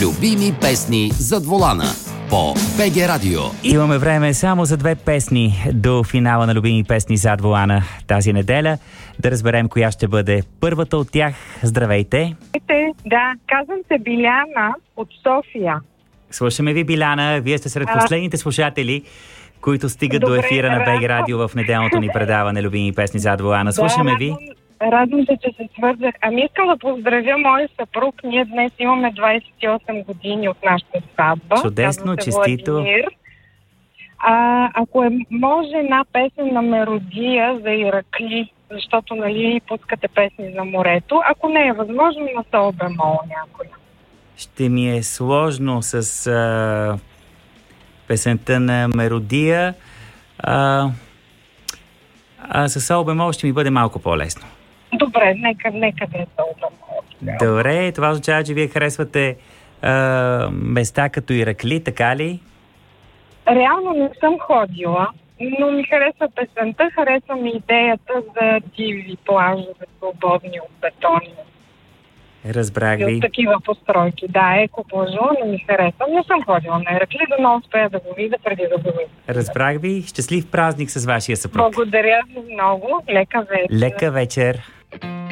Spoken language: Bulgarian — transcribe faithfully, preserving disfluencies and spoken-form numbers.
Любими песни зад волана по БГ Радио. Имаме време само за две песни до финала на Любими песни зад волана тази неделя. Да разберем коя ще бъде първата от тях. Здравейте! Да, казвам се Биляна от София. Слушаме ви, Биляна. Вие сте сред последните слушатели, които стигат Добре, до ефира на БГ радвам. Радио в неделното ни предаване Любими песни зад волана. Слушаме да, ви. Радвам, радвам се, че се свързах. Ами искам да поздравя моя съпруг. Ние днес имаме двадесет и осем години от нашата сватба. Чудесно, честито. Владимир. А, ако е, може една песен на мелодия за Иракли, защото нали пускате песни за морето. Ако не е възможно, на сол бемол някой. Ще ми е сложно с а, песента на мелодия. А, а с сол бемол ще ми бъде малко по-лесно. Добре, нека, нека да е сол бемол. Добре, това означава, че вие харесвате а, места като Иракли, така ли? Реално не съм ходила, но ми харесва песента, харесва ми идеята за диви плажове, свободни от бетони. Разбрах И ви. от такива постройки. Да, еко-плажо, не ми харесва. Не съм ходила на Иракли, да не успея да го видя преди да го видя. Разбрах ви. Щастлив празник с вашия съпруг. Благодаря ви много. Лека вечер. Лека вечер.